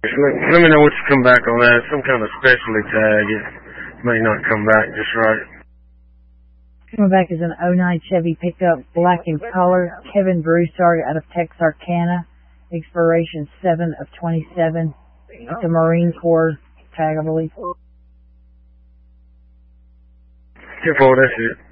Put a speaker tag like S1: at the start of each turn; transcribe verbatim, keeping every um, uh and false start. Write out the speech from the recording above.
S1: Let, let me know what you come back on that. Some kind of specialty tag. It may not come back just right.
S2: Coming back is an oh nine Chevy pickup, black in color. Kevin Broussard out of Texarkana. Expiration seven of twenty-seven. It's a Marine Corps tag, I believe.
S1: ten four, that's it.